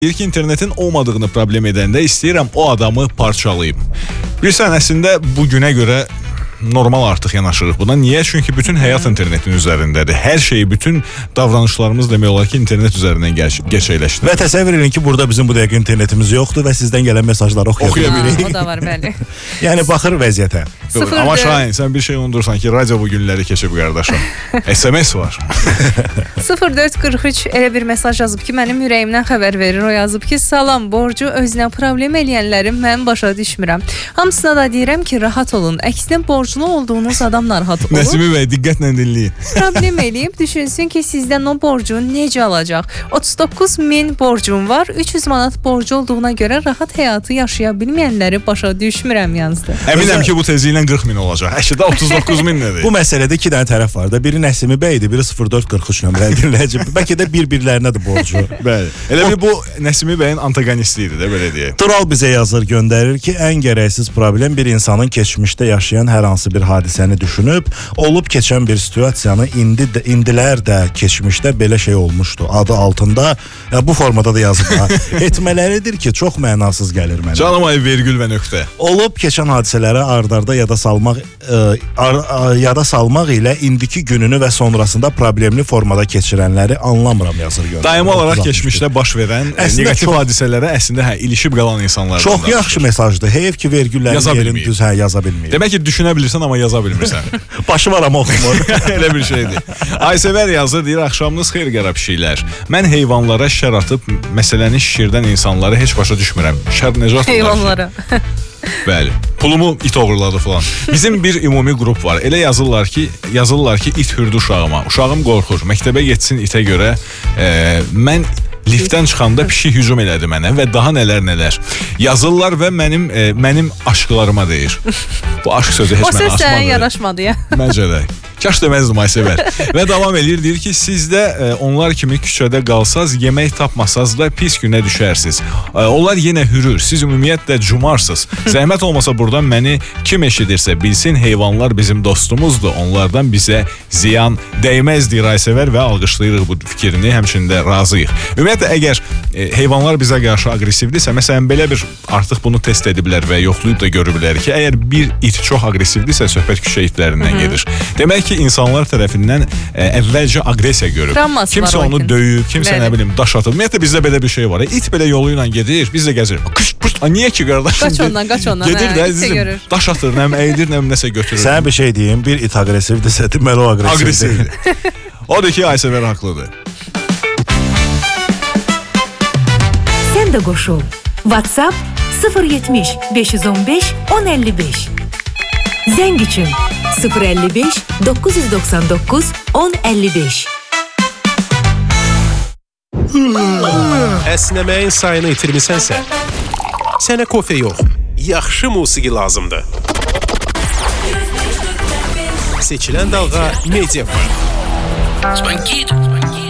Deyir ki, internetin olmadığını problem edəndə istəyirəm o adamı parçalayım. Bilirsən, əslində bu günə görə normal artıq yanaşırıq buna. Niyə? Çünki bütün həyat internetin üzərindədir. Hər şeyi, bütün davranışlarımız demək olar ki, internet üzərindən gerçəkləşdir. Və təsəvvür edin ki, burada bizim bu dəqiqə internetimiz yoxdur və sizdən gələn mesajları oxuya bilirik. O da var, bəli. Yəni baxır vəziyyətə. Amma Şahin, sən bir şey unudursan ki, radio bu günləri keçib qardaşım. SMS var. 0443 elə bir mesaj yazıb ki, mənim ürəyimdən xəbər verir. O yazıb ki, salam, borcu özünə problem eləyənlərin mən başa düşmürəm. Hamısına da deyirəm ki, rahat olun. Əksinə borclu olduğunuz adam narahat olur. Nəsimi bəy, diqqətlə dinləyin. Problem eləyib düşünsün ki, sizdən o borcu necə alacaq? 39.000 borcum var. 300 manat borcu olduğuna görə rahat həyatı yaşaya bilməyənləri başa düşmürəm yazdı. Əminəm ki, bu tezliklə 40.000 olacaq. Əşidə 39.000 nədir? Bu məsələdə iki dənə tərəf var da. Biri Nəsimi bəydir, biri 0443 nömrəli dinləyici. Bəlkə də bir-birlərinədir borcu. Bəli. Elə bir bu Nəsimi bəyin antagonistidir də, belə deyək. Tural bizə yazır, göndərir ki, ən gərəksiz problem bir insanın keçmişdə yaşayan hər hansı bir hadisəni düşünüb, olub keçən bir situasiyanı indilər də keçmişdə belə şey olmuşdu. Adı altında, bu formada da yazıb. Etmələridir ki, çox mənasız gəlir mənə. Canım ay vergül və nöqtə. Olub keçən hadisələri ard-arda yada salmaq ilə indiki gününü və sonrasında problemli formada keçirənləri anlamıram yazır göndərir. Daimi olaraq keçmişdə baş verən negativ hadisələrə əslində ilişib qalan insanlardan. Çox yaxşı mesajdır. Heyf ki, vergüllərin yerini düz yaza bilməyir. Demək ki, düşünə bilirsən, amma yaza bilmirsən. Başı var, amma oxumur. Elə bir şeydir. Aysevər yazır, deyir, axşamınız xeyir qərab pişiklər. Mən heyvanlara şər atıb, məsələni şişirdən insanları heç başa düşmürəm. Şər necə atırlar? Heyvanlara. Bəli. Pulumu it oğurladı falan. Bizim bir ümumi qrup var. Elə yazırlar ki, it hürdü uşağıma. Uşağım qorxur. Məktəbə getsin itə görə. Mən liftdən çıxanda pişik hücum elədi mənə və daha nələr. Yazırlar və mənim aşqlarıma deyir. Bu aşk sözü heç mənə açmadı. O səs sənə yaraşmadı ya. Məncə də. Kaş deməzdim Aysevər. Və davam edir, deyir ki, siz də onlar kimi küçədə qalsaz, yemək tapmasaz da pis günə düşərsiniz. Onlar yenə hürür, siz ümumiyyətlə cumarsınız. Zəhmət olmasa buradan məni kim eşidirsə bilsin, heyvanlar bizim dostumuzdur. Onlardan bizə ziyan dəyməz, deyir Aysevər və alqışlayırıq bu fikrini, həmçində razıyıq. Ümumiyyətlə, əgər heyvanlar bizə qarşı aqressivdirsə, məsələn, belə bir artıq bunu test ediblər və yoxlayıb da görüblər ki, əgər bir it çox aqressivdirsə, söhbət küçə itlərindən gedir. Demək ki, insanlar tərəfindən əvvəlcə aqressiya görüb. Kimsə onu döyüb, kimsə nə bilim daş atıb. Ümumiyyətlə bizdə belə bir şey var. İt belə yolu ilə gedir, biz də gəzirik. Niyə ki, qardaşım? Qaç ondan. Gedir də, əzizim, daş atır, əydir, nəsə götürür. Sənə bir şey deyim, bir it aqressivdirsə, deməli o aqressivdir. Odur ki, Aysevər haqlıdır. Sən də qoşul. WhatsApp 070 515 1055. Zəng üçün 055 999 1055. Əsnəməyin sayını itirmisənsə, sənə kofe yox, yaxşı musiqi lazımdır. Seçilən dalğa Media. Spankido.